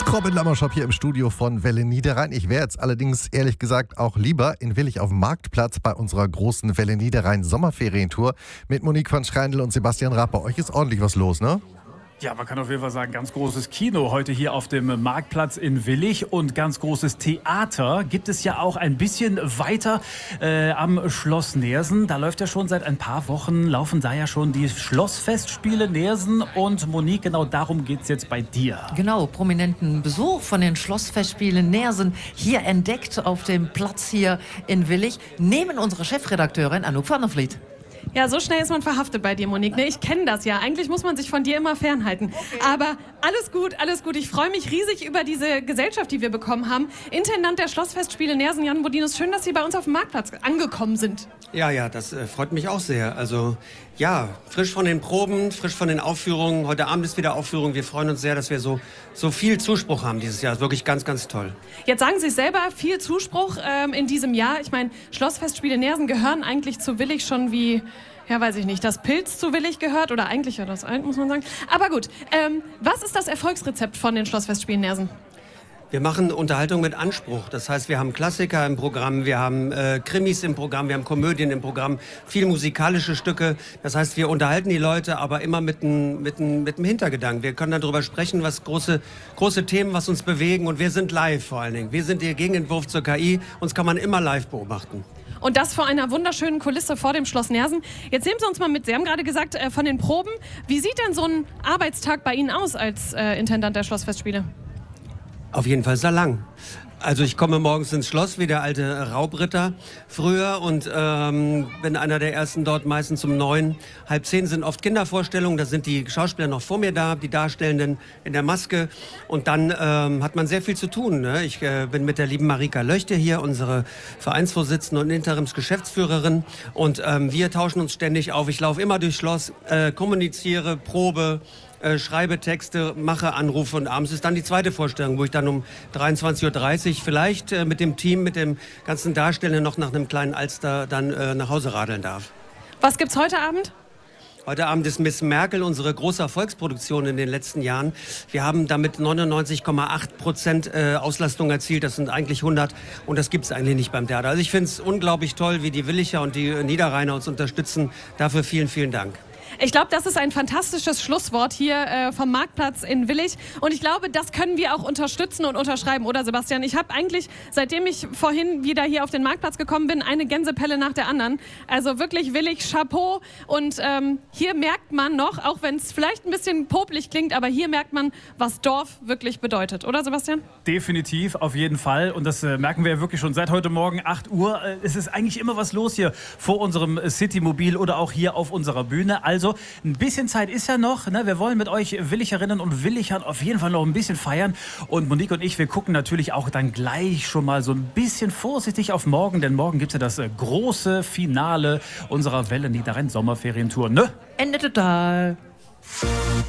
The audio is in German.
Robin Lammerschop hier im Studio von Welle Niederrhein. Ich wäre jetzt allerdings ehrlich gesagt auch lieber in Willich auf dem Marktplatz bei unserer großen Welle Niederrhein Sommerferientour mit Monique van Schreindl und Sebastian Raab. Bei euch ist ordentlich was los, ne? Ja, man kann auf jeden Fall sagen, ganz großes Kino heute hier auf dem Marktplatz in Willich und ganz großes Theater gibt es ja auch ein bisschen weiter am Schloss Neersen. Da läuft ja schon seit ein paar Wochen, laufen da ja schon die Schlossfestspiele Neersen und Monique, genau darum geht's jetzt bei dir. Genau, prominenten Besuch von den Schlossfestspielen Neersen hier entdeckt auf dem Platz hier in Willich, neben unserer Chefredakteurin Anouk van der Vliet. Ja, so schnell ist man verhaftet bei dir, Monique. Ne, ich kenne das ja. Eigentlich muss man sich von dir immer fernhalten. Okay. Aber alles gut, alles gut. Ich freue mich riesig über diese Gesellschaft, die wir bekommen haben. Intendant der Schlossfestspiele Neersen, Jan Bodinus, schön, dass Sie bei uns auf dem Marktplatz angekommen sind. Ja, das freut mich auch sehr. Also ja, frisch von den Proben, frisch von den Aufführungen. Heute Abend ist wieder Aufführung. Wir freuen uns sehr, dass wir so viel Zuspruch haben dieses Jahr. Das ist wirklich ganz, ganz toll. Jetzt sagen Sie es selber, viel Zuspruch in diesem Jahr. Ich meine, Schlossfestspiele Neersen gehören eigentlich zu Willich schon wie... Ja, weiß ich nicht, das Pilz zu Willich gehört oder eigentlich ja das Alt, muss man sagen. Aber gut, was ist das Erfolgsrezept von den Schlossfestspielen Neersen? Wir machen Unterhaltung mit Anspruch. Das heißt, wir haben Klassiker im Programm, wir haben Krimis im Programm, wir haben Komödien im Programm, viel musikalische Stücke. Das heißt, wir unterhalten die Leute, aber immer mit einem Hintergedanken. Wir können darüber sprechen, was große Themen, was uns bewegen. Und wir sind live vor allen Dingen. Wir sind der Gegenentwurf zur KI. Uns kann man immer live beobachten. Und das vor einer wunderschönen Kulisse vor dem Schloss Neersen. Jetzt nehmen Sie uns mal mit, Sie haben gerade gesagt, von den Proben. Wie sieht denn so ein Arbeitstag bei Ihnen aus als Intendant der Schlossfestspiele? Auf jeden Fall sehr lang. Also ich komme morgens ins Schloss wie der alte Raubritter früher und bin einer der Ersten dort, meistens um 9. 9:30 sind oft Kindervorstellungen, da sind die Schauspieler noch vor mir da, die Darstellenden in der Maske und dann hat man sehr viel zu tun. Ne? Ich bin mit der lieben Marika Löchte hier, unsere Vereinsvorsitzende und Interimsgeschäftsführerin und wir tauschen uns ständig auf. Ich laufe immer durchs Schloss, kommuniziere, probe, schreibe Texte, mache Anrufe und abends ist dann die zweite Vorstellung, wo ich dann um 23:30 Uhr vielleicht mit dem Team, mit dem ganzen Darstellenden noch nach einem kleinen Alster dann nach Hause radeln darf. Was gibt's heute Abend? Heute Abend ist Miss Merkel, unsere große Erfolgsproduktion in den letzten Jahren. Wir haben damit 99,8% Auslastung erzielt. Das sind eigentlich 100 und das gibt es eigentlich nicht beim Theater. Also ich finde es unglaublich toll, wie die Willicher und die Niederrheiner uns unterstützen. Dafür vielen, vielen Dank. Ich glaube, das ist ein fantastisches Schlusswort hier vom Marktplatz in Willich. Und ich glaube, das können wir auch unterstützen und unterschreiben, oder Sebastian? Ich habe eigentlich, seitdem ich vorhin wieder hier auf den Marktplatz gekommen bin, eine Gänsepelle nach der anderen. Also wirklich Willich, Chapeau. Und hier merkt man noch, auch wenn es vielleicht ein bisschen popelig klingt, aber hier merkt man, was Dorf wirklich bedeutet. Oder Sebastian? Definitiv, auf jeden Fall. Und das merken wir ja wirklich schon seit heute Morgen 8 Uhr. Es ist eigentlich immer was los hier vor unserem Citymobil oder auch hier auf unserer Bühne. Also ein bisschen Zeit ist ja noch. Ne? Wir wollen mit euch Willicherinnen und Willichern auf jeden Fall noch ein bisschen feiern. Und Monique und ich, wir gucken natürlich auch dann gleich schon mal so ein bisschen vorsichtig auf morgen. Denn morgen gibt es ja das große Finale unserer Welle Niederrhein Sommerferientour. Ne? Ende total.